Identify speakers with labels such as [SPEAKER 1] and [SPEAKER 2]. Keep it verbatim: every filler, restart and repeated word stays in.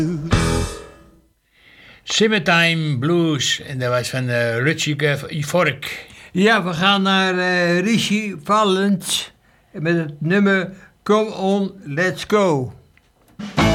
[SPEAKER 1] Summertime Blues, en dat was van uh, Rutschike Vork.
[SPEAKER 2] Ja, we gaan naar uh, Richie Valens met het nummer Come On, Let's Go.